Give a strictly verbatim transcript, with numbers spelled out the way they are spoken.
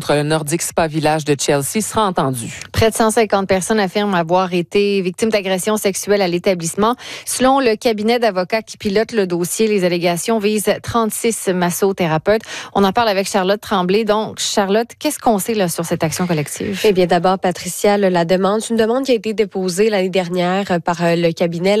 contre le Nordic Spa Village de Chelsea sera entendu. Près de cent cinquante personnes affirment avoir été victimes d'agressions sexuelles à l'établissement. Selon le cabinet d'avocats qui pilote le dossier, les allégations visent trente-six massothérapeutes. On en parle avec Charlotte Tremblay. Donc, Charlotte, qu'est-ce qu'on sait là, sur cette action collective? Eh bien, d'abord, Patricia, là, la demande, c'est une demande qui a été déposée l'année dernière par le cabinet